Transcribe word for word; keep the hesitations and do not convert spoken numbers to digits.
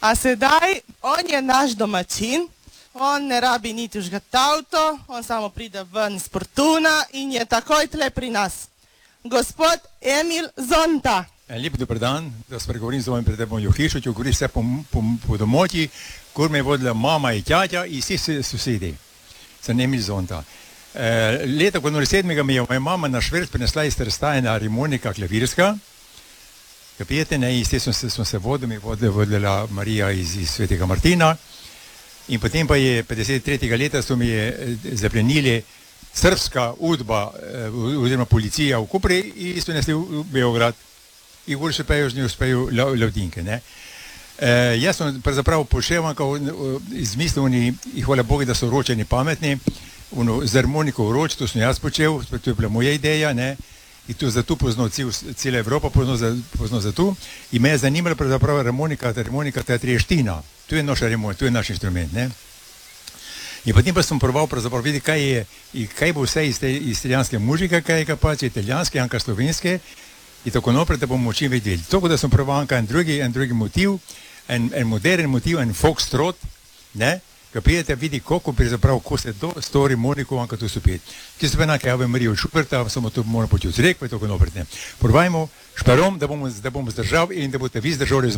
A sedaj, on je naš domačin, on ne rabi niti žgati avto, on samo pride ven s portuna in je takoj tle pri nas. Gospod Emil Zonta. Lep dober dan, da spregovorim z vami pred tebom Johišo, če govori vse po, po, po domoti, kur me je vodila mama in tjatja in vsi sosedi. Sem Emil Zonta. E, leta sedmega mi je moja mama na Šverc prinesla iz Trsta ena harmonika klavirska. Kapijete, ne, iz te smo se, smo se vodili, vodila Marija iz, iz Svetega Martina. In potem pa je petdeset tretjega leta so mi je zaplenili srpska udba oziroma policija v Kopri in so nesli v Beograd. In gor se pejo z njo spejo Lavdinke, ne. E, jaz sem pravzaprav poševankal izmislil in hvala Bogu, da so ročeni pametni, ono, z harmoniko v roč, to sem jaz počel, to je bila moja ideja, ne. In to zato poznal cel, cela Evropa, poznal za, poznal za to. In me je zanimala pravzaprav harmonika, harmonika ta trieština. To je naš harmonika, to je naš instrument, ne. In potem pa sem proval pravzaprav videti, kaj je, kaj bo vse iz, te, iz italijanske muzike, kaj je pač italijanske, anka slovenske, in tako naprej, da bomo čim vedeli. Tako da sem proval anka en drugi, en drugi motiv, en, en modern motiv, en foxtrot, ne. Kapijete, vidi, koliko pravzaprav, ko se do stori harmoniko, anka to so pet. Ki se pa enake Ave Marijo Šuberta, samo to moramo početi vzrek, pa je tako naprej, ne. Probajmo šparom, da bomo, da bomo zdržali in da boste vi zdržali z